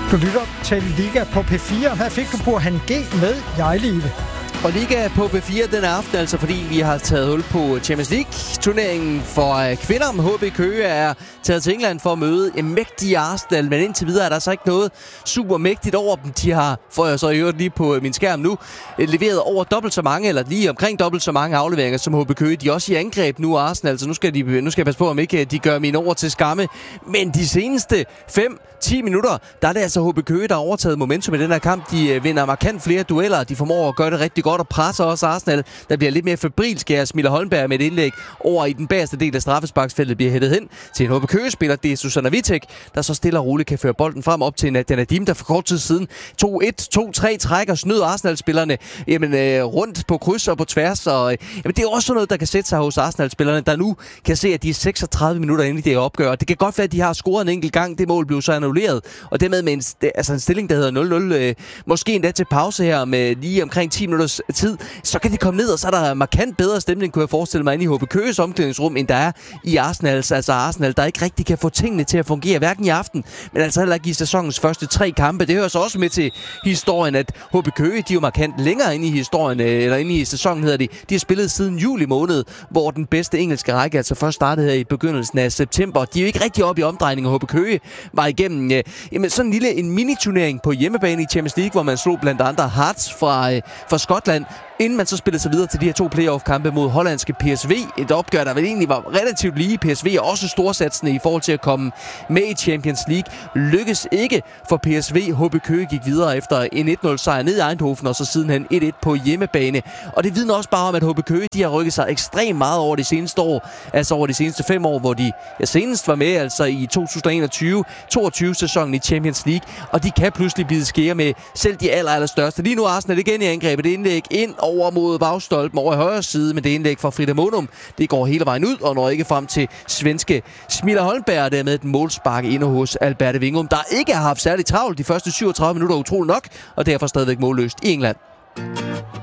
Du lytter til Liga på P4. Her fik du Burhan G med Jeg-Live. Og Liga på P4 den aften, altså fordi vi har taget hul på Champions League-turneringen for kvinder. Med HB Køge er taget til England for at møde en mægtig Arsenal, men indtil videre er der så ikke noget super mægtigt over dem. De har, får jeg så i øvrigt lige på min skærm nu, leveret over dobbelt så mange, eller lige omkring dobbelt så mange afleveringer som HB Køge. De er også i angreb nu, Arsenal, så nu skal jeg passe på, om ikke de gør mine ord til skamme. Men de seneste 5-10 minutter, der er det altså HB Køge, der har overtaget momentum i den her kamp. De vinder markant flere dueller, de formår at gøre det rigtig godt og presser også Arsenal, der bliver lidt mere febrilsk af Smilla Holmberg med et indlæg over i den bagerste del af straffesparksfeltet, bliver hættet hen til en HB Køge-spiller. Det er Susanna Vitek, der så stille og roligt kan føre bolden frem op til Nadia Nadim, der for kort tid siden 2-1-2-3 trækker snød Arsenal-spillerne rundt på kryds og på tværs. Og, det er også sådan noget, der kan sætte sig hos Arsenal-spillerne, der nu kan se, at de er 36 minutter inde i det opgør. Det kan godt være, at de har scoret en enkelt gang. Det mål blev så annulleret, og dermed med en stilling, der hedder 0-0. Måske endda til pause her med lige omkring 10 minutters tid, så kan de komme ned, og så er der markant bedre stemning, kunne jeg forestille mig, inde i HB Køges omklædningsrum, end der er i Arsenals. Altså Arsenal, der ikke rigtig kan få tingene til at fungere, hverken i aften, men altså heller ikke i sæsonens første 3 kampe. Det hører så også med til historien, at HB Køge, de er jo markant længere inde i historien, eller inde i sæsonen hedder de. De har spillet siden juli måned, hvor den bedste engelske række altså først startede her i begyndelsen af september. De er jo ikke rigtig oppe i omdrejningen. HB Køge var igennem sådan en mini-turnering på hjemmebane i Champions League, hvor man slog blandt andre Hearts fra Skotland, inden man så spillede sig videre til de her 2 playoff-kampe mod hollandske PSV. Et opgør, der vel egentlig var relativt lige. PSV er også storsatsende i forhold til at komme med i Champions League. Lykkes ikke for PSV. HB Køge gik videre efter en 1-0-sejr ned i Eindhoven, og så sidenhen 1-1 på hjemmebane. Og det vidner også bare om, at HB Køge, de har rykket sig ekstremt meget over de seneste år. Altså over de seneste 5 år, hvor de senest var med, altså i 2021-22-sæsonen i Champions League. Og de kan pludselig blive skære med selv de allerstørste. Lige nu er Arsenal igen i angrebet. Det indlæg ind over mod bagstolpen over i højre side, men det indlæg fra Frida Monum, det går hele vejen ud og når ikke frem til svenske Smilla Holmberg, der med et målspark inde hos Alberte Wingum, der ikke har haft særligt travlt de første 37 minutter, utroligt nok, og derfor stadigvæk målløst i England.